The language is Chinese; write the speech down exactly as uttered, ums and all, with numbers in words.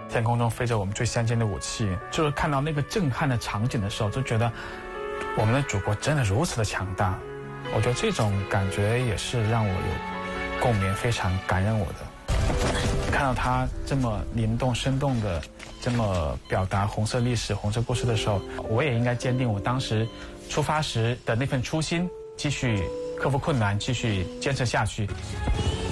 天空中飞着我们最先进的武器，就是看到那个震撼的场景的时候，就觉得我们的祖国真的如此的强大。我觉得这种感觉也是让我有共鸣，非常感染我的。看到他这么灵动生动的这么表达红色历史红色故事的时候，我也应该坚定我当时出发时的那份初心，继续克服困难，继续坚持下去。